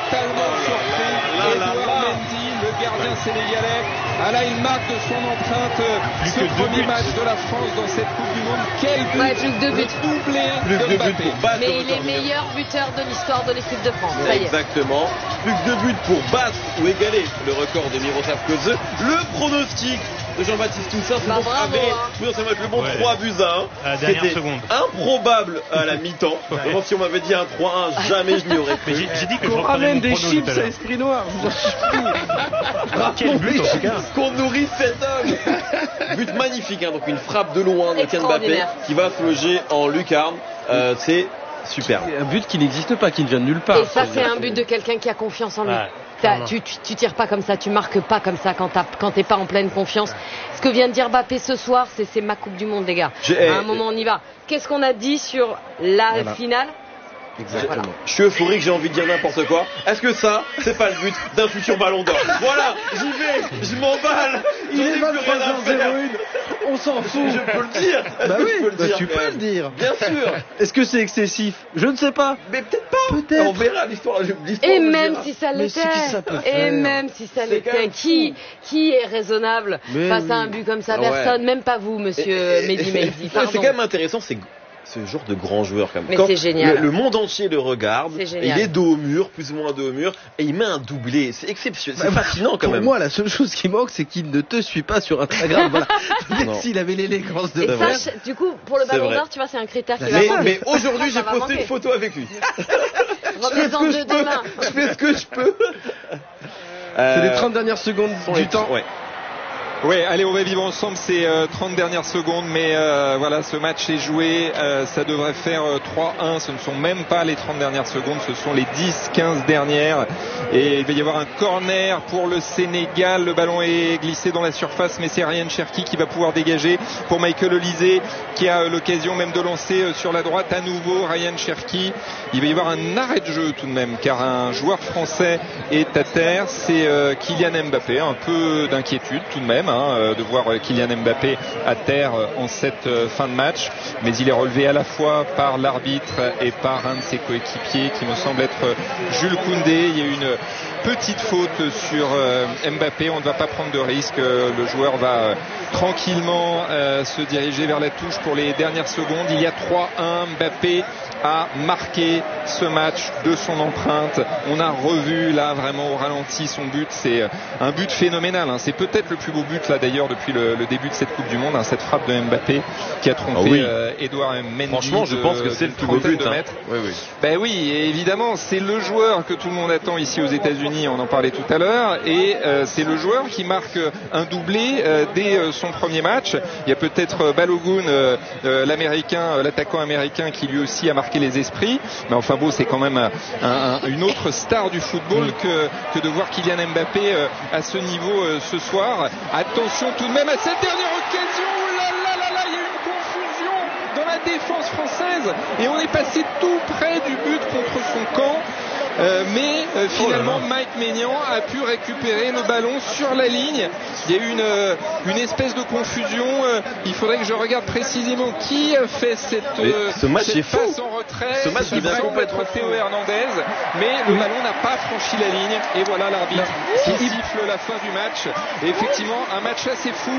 totalement surpris. Edouard Mendy, le gardien sénégalais, a là une marque de son empreinte. C'est le premier match de la France dans cette Coupe du Monde. Quel but! Ouais, plus que 2 buts. Doublé de Mbappé. Mais il est meilleur buteur de l'histoire de l'équipe de France. Ça y est. Exactement. Plus que 2 buts pour battre ou égaler le record de Miroslav Klose. Le pronostic de Jean-Baptiste Toussaint, c'est donc avéré. Oui, ça va être le bon 3 buts à 1. C'était improbable à la mi-temps. Vraiment, si on m'avait dit un 3-1, jamais je n'y aurais cru. J'ai dit que qu'on ramène des chips à Esprit Noir. Quel but en tout cas. Qu'on nourrisse cet homme. But magnifique, hein, donc une frappe de loin de Kylian Mbappé qui va se loger en lucarne. C'est super. Un but qui n'existe pas, qui ne vient de nulle part. Et ça, c'est un but de quelqu'un qui a confiance en lui. Tu tires pas comme ça, tu marques pas comme ça quand t'es pas en pleine confiance. Ce que vient de dire Mbappé ce soir, c'est ma Coupe du Monde, les gars. À un moment, on y va. Qu'est-ce qu'on a dit sur la finale? Exactement. Je suis euphorique, j'ai envie de dire n'importe quoi. Est-ce que ça, c'est pas le but d'un futur ballon d'or? Voilà, j'y vais, je m'emballe. Il est 23h01. On s'en fout. Je peux le dire. Bah oui, tu peux le dire. Bien sûr. Est-ce que c'est excessif? Je ne sais pas. Mais peut-être pas. Peut-être. On verra l'histoire. Et même si ça l'était. Et même si ça l'était. Qui est raisonnable face à un but comme ça? Personne, même pas vous, monsieur Mehdi Mehdi. C'est quand même intéressant, c'est ce genre de grand joueur quand même. Mais c'est génial. Le monde entier le regarde. C'est génial. Il est dos au mur, plus ou moins dos au mur, et il met un doublé. C'est exceptionnel, c'est fascinant quand même. Pour moi, la seule chose qui manque, c'est qu'il ne te suit pas sur Instagram. Voilà. S'il avait l'élégance de. Et ça, du coup, pour le Ballon d'Or, tu vois, c'est un critère qui va manquer. Mais aujourd'hui, j'ai posté une photo avec lui. Remets-en deux demain. Je fais ce que je peux. C'est les 30 dernières secondes du temps. Ouais. Oui, allez, on va vivre ensemble ces 30 dernières secondes, mais voilà, ce match est joué, ça devrait faire 3-1, ce ne sont même pas les 30 dernières secondes, ce sont les 10-15 dernières, et il va y avoir un corner pour le Sénégal, le ballon est glissé dans la surface, mais c'est Ryan Cherki qui va pouvoir dégager pour Michael Olise, qui a l'occasion même de lancer sur la droite à nouveau Ryan Cherki. Il va y avoir un arrêt de jeu tout de même, car un joueur français est à terre, c'est Kylian Mbappé, un peu d'inquiétude tout de même, de voir Kylian Mbappé à terre en cette fin de match, mais il est relevé à la fois par l'arbitre et par un de ses coéquipiers qui me semble être Jules Koundé. Il y a eu une petite faute sur Mbappé, on ne va pas prendre de risque, le joueur va tranquillement se diriger vers la touche pour les dernières secondes. Il y a 3-1, Mbappé a marqué ce match de son empreinte. On a revu là vraiment au ralenti son but, c'est un but phénoménal, c'est peut-être le plus beau but là d'ailleurs depuis le début de cette Coupe du Monde, cette frappe de Mbappé qui a trompé Edouard Mendy. Franchement, je pense que c'est le plus beau but. Ben oui, et évidemment c'est le joueur que tout le monde attend ici aux États-Unis, on en parlait tout à l'heure, et c'est le joueur qui marque un doublé dès son premier match. Il y a peut-être Balogun, l'américain, l'attaquant américain, qui lui aussi a marqué les esprits, mais enfin bon, c'est quand même une autre star du football que de voir Kylian Mbappé à ce niveau ce soir. Attention tout de même à cette dernière occasion. Oh là là, il y a eu une confusion dans la défense française et on est passé tout près du but contre son camp. Mais finalement Mike Maignan a pu récupérer le ballon sur la ligne. Il y a eu une espèce de confusion. Il faudrait que je regarde précisément qui a fait cette passe en retrait. Ce match qui semble être Théo Hernandez, mais le ballon n'a pas franchi la ligne. Et voilà l'arbitre qui siffle la fin du match. Et effectivement, un match assez fou.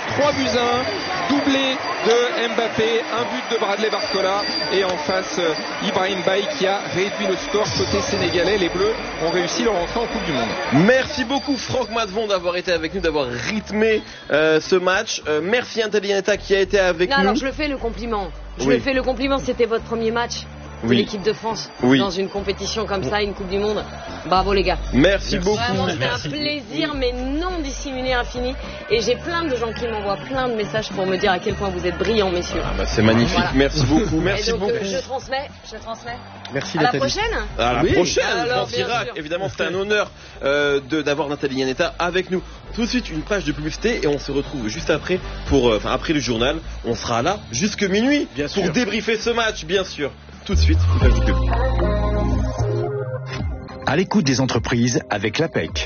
3-1, doublé de Mbappé, un but de Bradley Barcola, et en face Ibrahim Baye qui a réduit le score côté sénégalais. Les Bleus ont réussi leur entrée en Coupe du Monde. Merci beaucoup Franck Matvon d'avoir été avec nous, d'avoir rythmé ce match. Merci Intellianeta qui a été avec nous. Alors je le fais le compliment. C'était votre premier match de l'équipe de France dans une compétition comme ça, une Coupe du Monde. Bravo les gars. Merci beaucoup. Vraiment, c'était un plaisir, mais non dissimulé, infini. Et j'ai plein de gens qui m'envoient plein de messages pour me dire à quel point vous êtes brillants, messieurs. C'est magnifique. Voilà. Merci beaucoup. Merci beaucoup. Je transmets. Merci. À la prochaine. À la prochaine. France Irak. Évidemment, c'était un honneur d'avoir Nathalie Yaneta avec nous. Tout de suite, une page de publicité et on se retrouve juste après après le journal. On sera là jusque minuit pour débriefer ce match, bien sûr. Tout de suite, une page de pub. À l'écoute des entreprises avec l'APEC.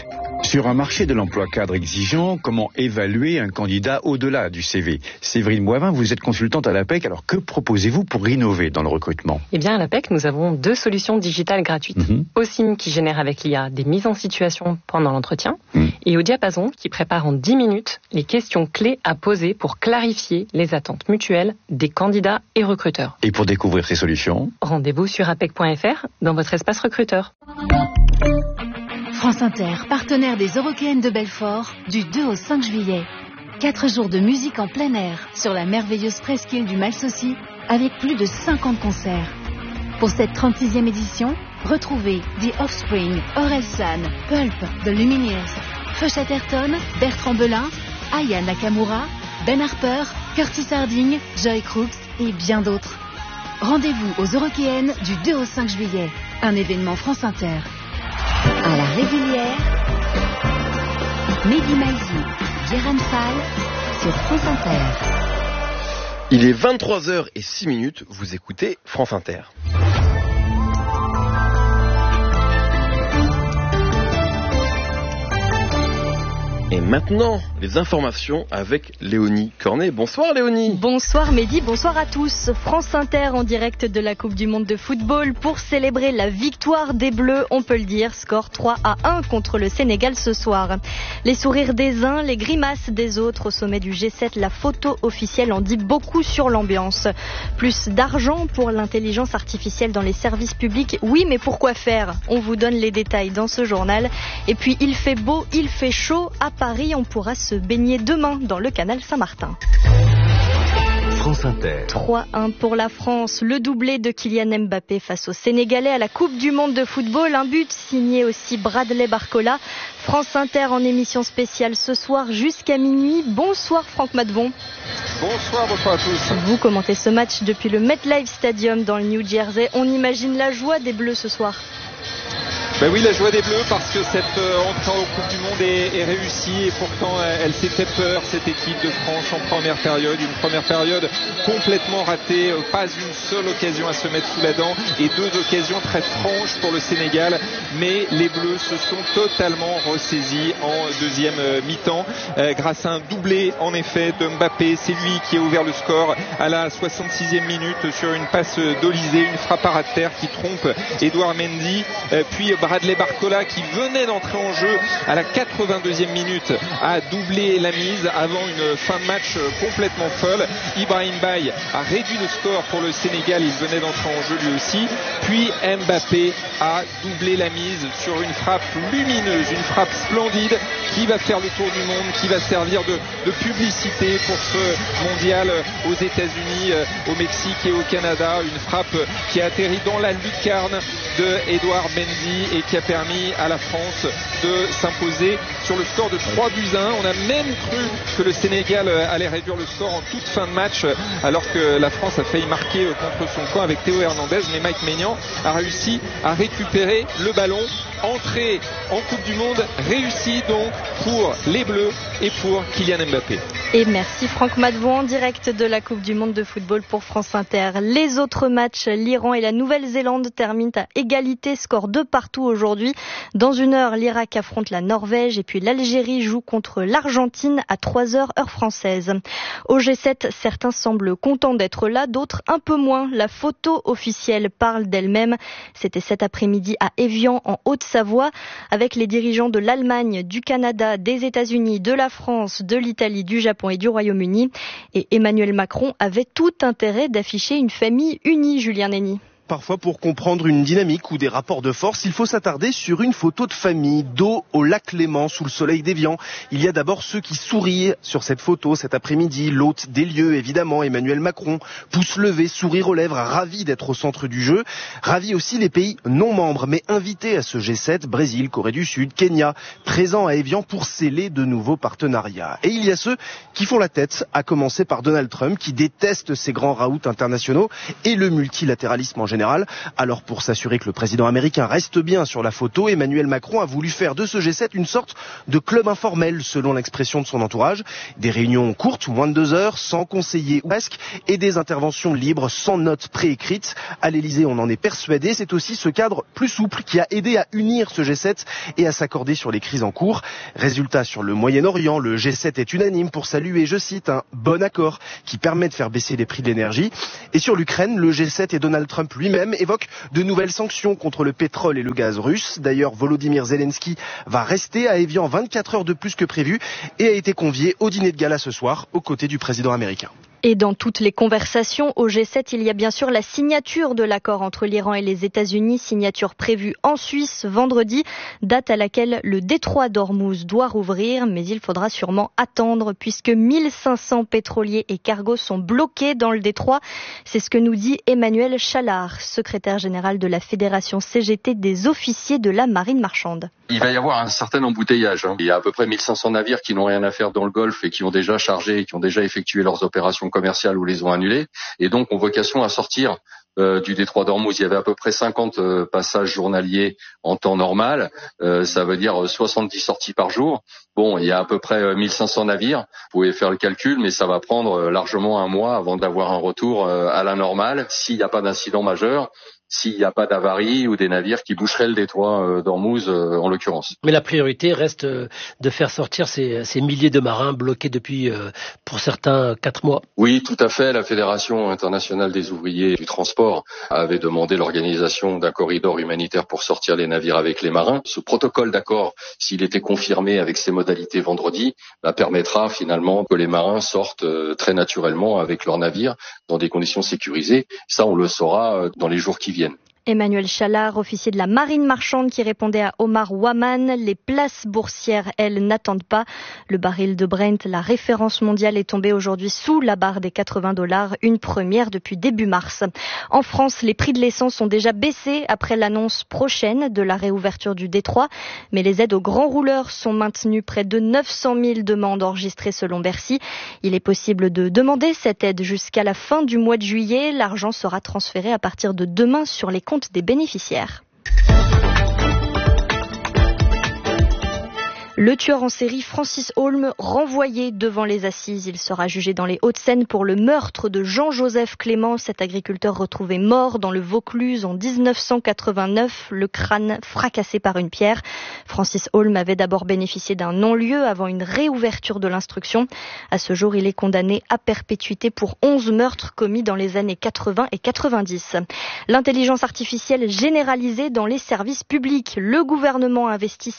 Sur un marché de l'emploi cadre exigeant, comment évaluer un candidat au-delà du CV? Séverine Boivin, vous êtes consultante à l'APEC, alors que proposez-vous pour innover dans le recrutement? Eh bien, à l'APEC, nous avons 2 solutions digitales gratuites. OSIM qui génère avec l'IA des mises en situation pendant l'entretien et au Diapason qui prépare en 10 minutes les questions clés à poser pour clarifier les attentes mutuelles des candidats et recruteurs. Et pour découvrir ces solutions, rendez-vous sur apec.fr dans votre espace recruteur. France Inter, partenaire des Eurockéennes de Belfort, du 2 au 5 juillet. 4 jours de musique en plein air sur la merveilleuse presqu'île du Malsaucy, avec plus de 50 concerts. Pour cette 36e édition, retrouvez The Offspring, Orelsan, Pulp, The Lumineers, Feu Chatterton, Bertrand Belin, Aya Nakamura, Ben Harper, Curtis Harding, Joy Crooks et bien d'autres. Rendez-vous aux Eurockéennes du 2 au 5 juillet, un événement France Inter. À la régulière, Mehdi Maizi, Guérin Fall sur France Inter. Il est 23h06, vous écoutez France Inter. Et maintenant, les informations avec Léonie Cornet. Bonsoir Léonie. Bonsoir Mehdi, bonsoir à tous. France Inter en direct de la Coupe du Monde de football pour célébrer la victoire des Bleus, on peut le dire. Score 3-1 contre le Sénégal ce soir. Les sourires des uns, les grimaces des autres au sommet du G7. La photo officielle en dit beaucoup sur l'ambiance. Plus d'argent pour l'intelligence artificielle dans les services publics. Oui, mais pourquoi faire? On vous donne les détails dans ce journal. Et puis il fait beau, il fait chaud. À Paris, on pourra se baigner demain dans le canal Saint-Martin. France Inter. 3-1 pour la France. Le doublé de Kylian Mbappé face aux Sénégalais à la Coupe du Monde de football. Un but signé aussi Bradley Barcola. France Inter en émission spéciale ce soir jusqu'à minuit. Bonsoir Franck Madvon. Bonsoir à tous. Vous commentez ce match depuis le MetLife Stadium dans le New Jersey. On imagine la joie des Bleus ce soir. Ben oui, la joie des Bleus parce que cette entrée en Coupe du Monde est réussie et pourtant elle s'est fait peur, cette équipe de France en première période. Une première période complètement ratée, pas une seule occasion à se mettre sous la dent et 2 occasions très franches pour le Sénégal. Mais les Bleus se sont totalement ressaisis en deuxième mi-temps grâce à un doublé en effet de Mbappé. C'est lui qui a ouvert le score à la 66e minute sur une passe d'Olysée, une frappe à ras de terre qui trompe Edouard Mendy. Puis Bradley Barcola qui venait d'entrer en jeu à la 82e minute a doublé la mise avant une fin de match complètement folle. Ibrahim Baye a réduit le score pour le Sénégal, il venait d'entrer en jeu lui aussi. Puis Mbappé a doublé la mise sur une frappe lumineuse, une frappe splendide qui va faire le tour du monde, qui va servir de publicité pour ce mondial aux États-Unis, au Mexique et au Canada. Une frappe qui a atterri dans la lucarne de Edouard Mendy et qui a permis à la France de s'imposer sur le score de 3-1. On a même cru que le Sénégal allait réduire le score en toute fin de match alors que la France a failli marquer contre son camp avec Théo Hernandez, mais Mike Maignan a réussi à récupérer le ballon. Entrée en Coupe du Monde réussie donc pour les Bleus et pour Kylian Mbappé. Et merci Franck Madvon en direct de la Coupe du Monde de football pour France Inter. Les autres matchs, l'Iran et la Nouvelle-Zélande terminent à égalité, score 2-2 aujourd'hui. Dans une heure, l'Irak affronte la Norvège et puis l'Algérie joue contre l'Argentine à 3h heure française. Au G7, certains semblent contents d'être là, d'autres un peu moins. La photo officielle parle d'elle-même. C'était cet après-midi à Évian en Haute-Savoie avec les dirigeants de l'Allemagne, du Canada, des États-Unis, de la France, de l'Italie, du Japon et du Royaume-Uni. Et Emmanuel Macron avait tout intérêt d'afficher une famille unie, Julien Nenny. Parfois, pour comprendre une dynamique ou des rapports de force, il faut s'attarder sur une photo de famille, dos au lac Léman, sous le soleil d'Évian. Il y a d'abord ceux qui sourient sur cette photo cet après-midi. L'hôte des lieux, évidemment, Emmanuel Macron, pouce levé, sourire aux lèvres, ravi d'être au centre du jeu. Ravi aussi les pays non membres, mais invités à ce G7, Brésil, Corée du Sud, Kenya, présents à Évian pour sceller de nouveaux partenariats. Et il y a ceux qui font la tête, à commencer par Donald Trump, qui déteste ces grands raouts internationaux et le multilatéralisme en général. général. Alors pour s'assurer que le président américain reste bien sur la photo, Emmanuel Macron a voulu faire de ce G7 une sorte de club informel, selon l'expression de son entourage. Des réunions courtes, moins de 2 heures, sans conseiller ou presque, et des interventions libres, sans notes préécrites. À l'Elysée, on en est persuadé. C'est aussi ce cadre plus souple qui a aidé à unir ce G7 et à s'accorder sur les crises en cours. Résultat, sur le Moyen-Orient, le G7 est unanime pour saluer, je cite, un bon accord qui permet de faire baisser les prix de l'énergie. Et sur l'Ukraine, le G7 et Donald Trump lui-même évoquent de nouvelles sanctions contre le pétrole et le gaz russe. D'ailleurs, Volodymyr Zelensky va rester à Évian 24 heures de plus que prévu et a été convié au dîner de gala ce soir aux côtés du président américain. Et dans toutes les conversations au G7, il y a bien sûr la signature de l'accord entre l'Iran et les États-Unis, signature prévue en Suisse vendredi, date à laquelle le détroit d'Ormuz doit rouvrir, mais il faudra sûrement attendre puisque 1500 pétroliers et cargos sont bloqués dans le détroit. C'est ce que nous dit Emmanuel Chalard, secrétaire général de la Fédération CGT des officiers de la marine marchande. Il va y avoir un certain embouteillage. Il y a à peu près 1500 navires qui n'ont rien à faire dans le Golfe et qui ont déjà chargé et qui ont déjà effectué leurs opérations commerciales ou les ont annulées et donc ont vocation à sortir du détroit d'Ormuz. Il y avait à peu près 50 passages journaliers en temps normal. Ça veut dire 70 sorties par jour. Bon, il y a à peu près 1500 navires. Vous pouvez faire le calcul, mais ça va prendre largement un mois avant d'avoir un retour à la normale s'il n'y a pas d'incident majeur. S'il n'y a pas d'avarie ou des navires qui boucheraient le détroit d'Ormuz en l'occurrence. Mais la priorité reste de faire sortir ces milliers de marins bloqués depuis, pour certains, 4 mois. Oui, tout à fait. La Fédération internationale des ouvriers du transport avait demandé l'organisation d'un corridor humanitaire pour sortir les navires avec les marins. Ce protocole d'accord, s'il était confirmé avec ses modalités vendredi, permettra finalement que les marins sortent très naturellement avec leurs navires dans des conditions sécurisées. Ça, on le saura dans les jours qui viennent. Emmanuel Chalard, officier de la marine marchande qui répondait à Omar Waman. Les places boursières, elles, n'attendent pas. Le baril de Brent, la référence mondiale, est tombé aujourd'hui sous la barre des $80, une première depuis début mars. En France, les prix de l'essence ont déjà baissé après l'annonce prochaine de la réouverture du détroit. Mais les aides aux grands rouleurs sont maintenues. Près de 900 000 demandes enregistrées selon Bercy. Il est possible de demander cette aide jusqu'à la fin du mois de juillet. L'argent sera transféré à partir de demain sur les comptes des bénéficiaires. Le tueur en série Francis Holm renvoyé devant les assises. Il sera jugé dans les Hauts-de-Seine pour le meurtre de Jean-Joseph Clément, cet agriculteur retrouvé mort dans le Vaucluse en 1989, le crâne fracassé par une pierre. Francis Holm avait d'abord bénéficié d'un non-lieu avant une réouverture de l'instruction. À ce jour, il est condamné à perpétuité pour 11 meurtres commis dans les années 80 et 90. L'intelligence artificielle généralisée dans les services publics. Le gouvernement a investi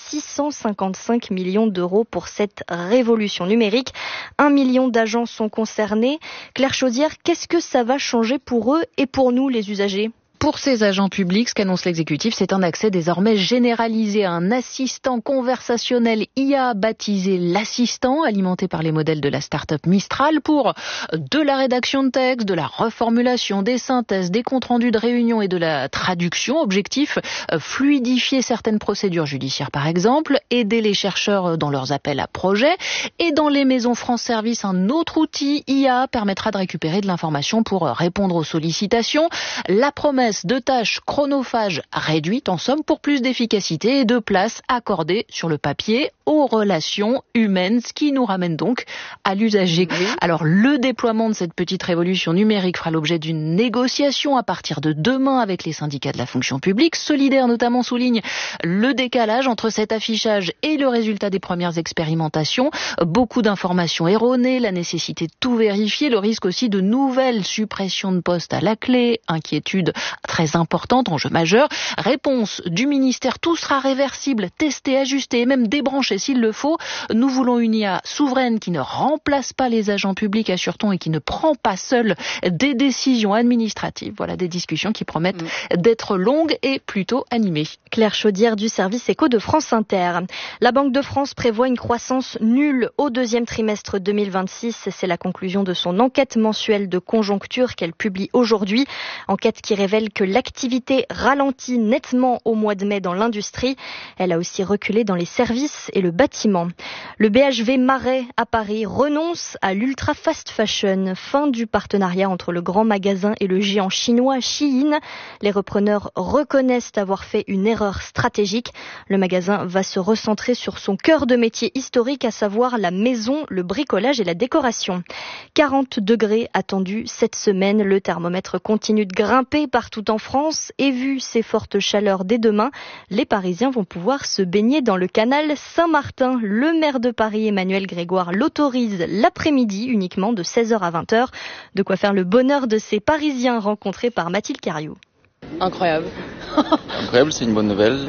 655 millions d'euros pour cette révolution numérique. 1 million d'agents sont concernés. Claire Chaudière, qu'est-ce que ça va changer pour eux et pour nous, les usagers ? Pour ces agents publics, ce qu'annonce l'exécutif, c'est un accès désormais généralisé à un assistant conversationnel IA baptisé l'assistant, alimenté par les modèles de la start-up Mistral pour de la rédaction de texte, de la reformulation, des synthèses, des comptes rendus de réunion et de la traduction. Objectif, fluidifier certaines procédures judiciaires par exemple, aider les chercheurs dans leurs appels à projets. Et dans les maisons France Service, un autre outil IA permettra de récupérer de l'information pour répondre aux sollicitations. La promesse de tâches chronophages réduites, en somme, pour plus d'efficacité et de place accordée sur le papier aux relations humaines, ce qui nous ramène donc à l'usager. Oui. Alors, le déploiement de cette petite révolution numérique fera l'objet d'une négociation à partir de demain avec les syndicats de la fonction publique. Solidaire notamment souligne le décalage entre cet affichage et le résultat des premières expérimentations. Beaucoup d'informations erronées, la nécessité de tout vérifier, le risque aussi de nouvelles suppressions de postes à la clé, inquiétude très importante, enjeu majeur. Réponse du ministère, tout sera réversible, testé, ajusté et même débranché s'il le faut. Nous voulons une IA souveraine qui ne remplace pas les agents publics, assure-t-on, et qui ne prend pas seule des décisions administratives. Voilà des discussions qui promettent d'être longues et plutôt animées. Claire Chaudière du service éco de France Inter. La Banque de France prévoit une croissance nulle au deuxième trimestre 2026. C'est la conclusion de son enquête mensuelle de conjoncture qu'elle publie aujourd'hui. Enquête qui révèle que l'activité ralentit nettement au mois de mai dans l'industrie. Elle a aussi reculé dans les services et le bâtiment. Le BHV Marais à Paris renonce à l'ultra fast fashion. Fin du partenariat entre le grand magasin et le géant chinois Shein. Les repreneurs reconnaissent avoir fait une erreur stratégique. Le magasin va se recentrer sur son cœur de métier historique, à savoir la maison, le bricolage et la décoration. 40 degrés attendus cette semaine. Le thermomètre continue de grimper partout en France et vu ces fortes chaleurs dès demain, les Parisiens vont pouvoir se baigner dans le canal Saint-Martin. Le maire de Paris, Emmanuel Grégoire, l'autorise l'après-midi uniquement de 16h à 20h. De quoi faire le bonheur de ces Parisiens rencontrés par Mathilde Cariou. Incroyable. Incroyable, c'est une bonne nouvelle.